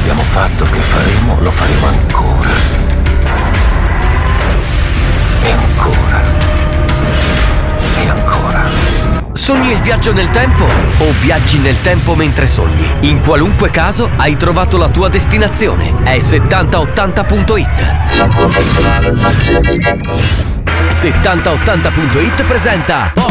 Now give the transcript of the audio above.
abbiamo fatto, che faremo, lo faremo ancora. E ancora. E ancora. Sogni il viaggio nel tempo o viaggi nel tempo mentre sogni? In qualunque caso hai trovato la tua destinazione. È 7080.it. 7080.it presenta